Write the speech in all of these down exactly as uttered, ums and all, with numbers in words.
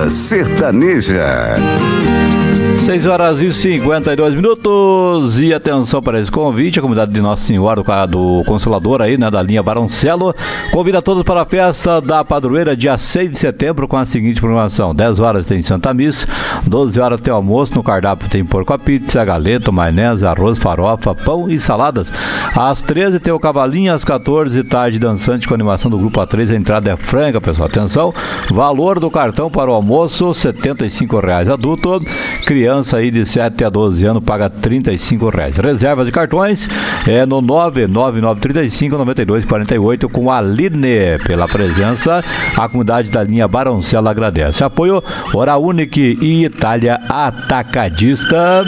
Manhã Sertaneja. seis horas e cinquenta e dois minutos. E atenção para esse convite. A comunidade de Nossa Senhora do, do Consolador aí, né, da linha Baroncelo, convida todos para a festa da padroeira dia seis de setembro com a seguinte programação: dez horas tem Santa Missa, doze horas tem almoço. No cardápio tem porco a pizza, galeto, maionese, arroz, farofa, pão e saladas. Às treze tem o cavalinho, às quatorze tarde dançante com animação do grupo A três. A entrada é franca, pessoal. Atenção, valor do cartão para o almoço setenta e cinco reais adulto, criança aí de sete a doze anos paga trinta e cinco reais. Reserva de cartões é no nove nove nove três cinco nove dois quatro oito com a Aline. Pela presença, a comunidade da linha Baroncelo agradece. Apoio Hora Única e Itália Atacadista.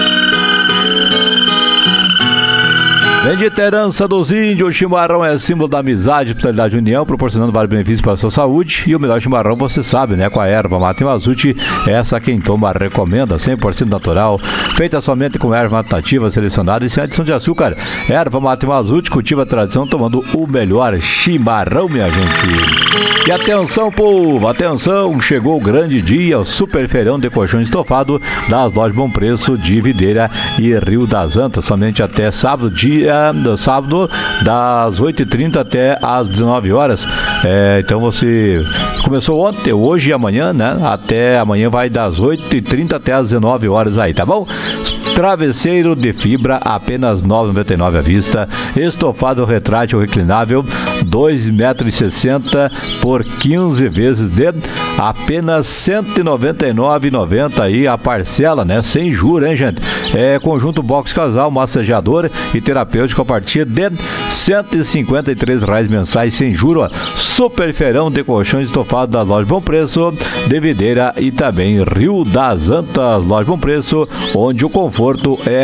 Bendita herança dos índios, o chimarrão é símbolo da amizade, hospitalidade e união, proporcionando vários benefícios para a sua saúde. E o melhor chimarrão, você sabe, né? Com a erva mate mazuti, essa quem toma recomenda, cem por cento natural, feita somente com erva mate nativa selecionada e sem adição de açúcar. Erva mate mazuti, cultiva a tradição, tomando o melhor chimarrão, minha gente. E atenção, povo, atenção, chegou o grande dia, o super feirão de colchão estofado das lojas Bom Preço de Videira e Rio das Antas, somente até sábado, dia sábado, das oito e trinta até às dezenove horas. É, então você começou ontem, hoje e amanhã, né? Até amanhã vai das oito e trinta até às dezenove horas aí, tá bom? Travesseiro de fibra, apenas nove reais e noventa e nove centavos à vista. Estofado retrátil reclinável, dois metros e sessenta por quinze vezes de apenas cento e noventa e nove reais e noventa centavos aí a parcela, né? Sem juros, hein, gente? É conjunto box casal, massageador e terapêutico a partir de cento e cinquenta e três reais mensais sem juros. Super feirão de colchões estofados da loja Bom Preço de Videira e também Rio das Antas. Loja Bom Preço, onde o conforto é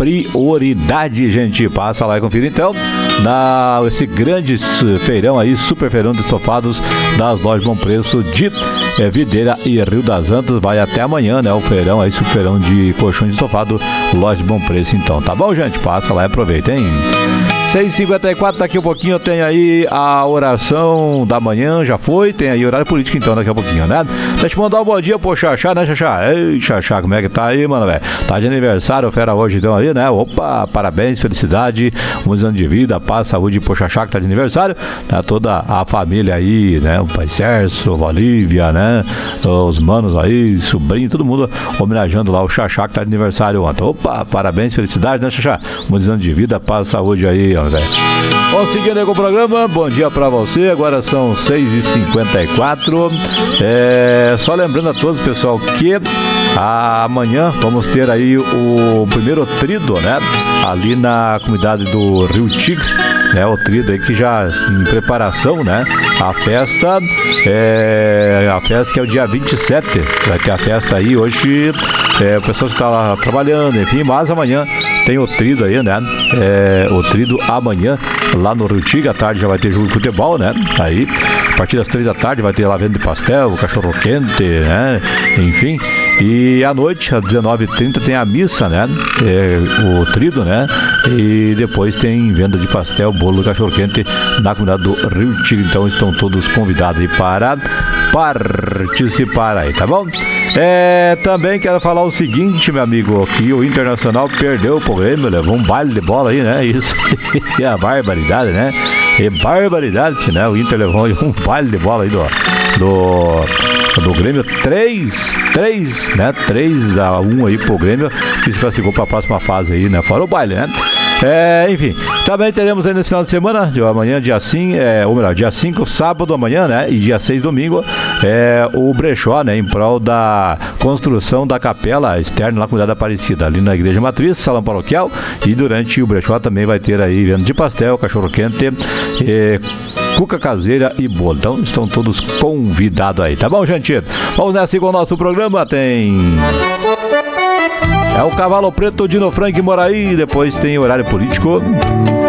prioridade, gente. Passa lá e confira então na esse grande feirão aí, super feirão de estofados das lojas Bom Preço de é, Videira e Rio das Antas. Vai até amanhã, né? O feirão aí, super feirão de colchões estofados, loja Bom Preço então, tá bom, gente? Passa lá e aproveita, hein? seis e cinquenta e quatro, daqui a pouquinho tem aí a oração da manhã, já foi, tem aí horário político então daqui a pouquinho, né? Deixa eu mandar um bom dia pro Xaxá, né, Xaxá? Ei, Xaxá, como é que tá aí, mano, velho? Tá de aniversário, o fera hoje então aí, né? Opa, parabéns, felicidade, muitos anos de vida, paz, saúde pro Xaxá que tá de aniversário, tá toda a família aí, né? O pai Sérgio, a Olívia, né? Os manos aí, sobrinho, todo mundo homenageando lá o Xaxá que tá de aniversário ontem. Opa, parabéns, felicidade, né, Xaxá? Muitos anos de vida, paz, saúde aí, vamos seguindo aí com o programa. Bom dia pra você, agora são seis e cinquenta e quatro. É, só lembrando a todos, pessoal, que amanhã vamos ter aí o primeiro trido, né? Ali na comunidade do Rio Tigre, né? O trido aí que já em preparação, né? A festa é a festa que é o dia vinte e sete. Vai ter a festa aí hoje. É, o pessoal que tá lá trabalhando, enfim, mas amanhã tem o trido aí, né? É, o trido amanhã lá no Rio Tigre. À tarde já vai ter jogo de futebol, né? Aí, a partir das três da tarde vai ter lá venda de pastel, cachorro quente, né? Enfim. E à noite, às dezenove e trinta, tem a missa, né? É, o trido, né? E depois tem venda de pastel, bolo, cachorro quente na comunidade do Rio Tigre. Então estão todos convidados aí para participar aí, tá bom? É, também quero falar o seguinte, meu amigo, que o Internacional perdeu o programa, levou um baile de bola aí, né? Isso é a barbaridade, né? É barbaridade, né? O Inter levou um baile de bola aí do, do, do Grêmio, três, três, né? três a um aí pro Grêmio, que se classificou para a próxima fase aí, né? Fora o baile, né? É, enfim, também teremos aí nesse final de semana, de amanhã, dia cinco, é, ou melhor, dia cinco, sábado amanhã, né? E dia seis, domingo, é, o brechó, né? Em prol da construção da capela externa lá na comunidade Aparecida, ali na Igreja Matriz, salão paroquial. E durante o brechó também vai ter aí venda de pastel, cachorro quente, é, cuca caseira e bolo. Então estão todos convidados aí, tá bom, gente? Vamos nessa com o nosso programa, tem... É o Cavalo Preto, Dino Frank Moraí, depois tem horário político.